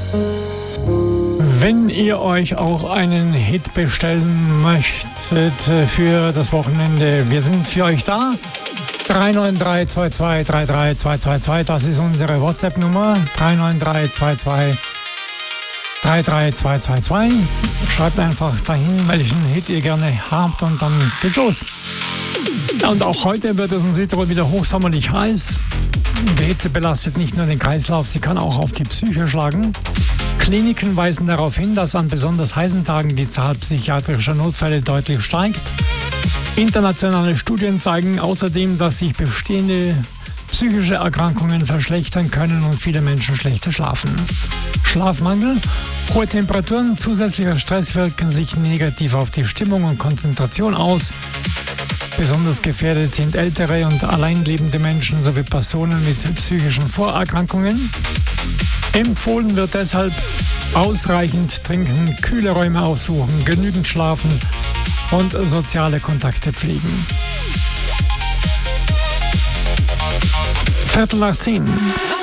Wenn ihr euch auch einen Hit bestellen möchtet für das Wochenende, wir sind für euch da. 39322 33222, das ist unsere WhatsApp-Nummer. 39322 33222. Schreibt einfach dahin, welchen Hit ihr gerne habt und dann geht's los. Und auch heute wird es in Südtirol wieder hochsommerlich heiß. Die Hitze belastet nicht nur den Kreislauf, sie kann auch auf die Psyche schlagen. Kliniken weisen darauf hin, dass an besonders heißen Tagen die Zahl psychiatrischer Notfälle deutlich steigt. Internationale Studien zeigen außerdem, dass sich bestehende psychische Erkrankungen verschlechtern können und viele Menschen schlechter schlafen. Schlafmangel, hohe Temperaturen, zusätzlicher Stress wirken sich negativ auf die Stimmung und Konzentration aus. Besonders gefährdet sind ältere und alleinlebende Menschen sowie Personen mit psychischen Vorerkrankungen. Empfohlen wird deshalb ausreichend trinken, kühle Räume aufsuchen, genügend schlafen und soziale Kontakte pflegen. 9:15.